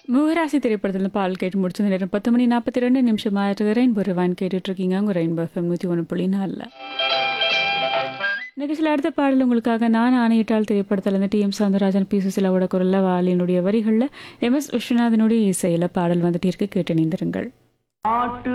முகராசி திரைப்படத்தில் பால் கேட்டு முடிச்சது நேரம் 10:42 ஆயிரத்து ரெயின்போ ரிவான் கேட்டுட்டு இருக்கீங்க உங்க ரெயின்போ எஃப்எம் 101.4. நிகழ்ச்சியில் அடுத்த பாடல் உங்களுக்காக நான் ஆணையிட்டால் திரைப்படத்தில் இருந்து டி.எம். சவுந்தரராஜன் பி சுசிலாவோட குரல்ல வாலினுடைய வரிகளில் எம்.எஸ். விஸ்வநாதனுடைய இசையில பாடல் வந்துட்டு இருக்கு கேட்டு நீந்திருங்கள். பாட்டு